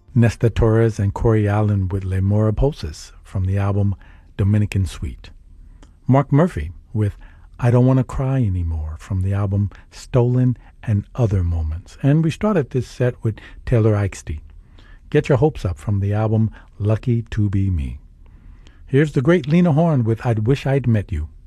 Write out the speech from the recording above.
Nesta Torres and Corey Allen with Le Mariposas from the album Dominican Suite. Mark Murphy with I Don't Want to Cry Anymore from the album Stolen and Other Moments. And we started this set with Taylor Ixty. Get Your Hopes Up from the album Lucky to Be Me. Here's the great Lena Horne with I'd Wish I'd Met You.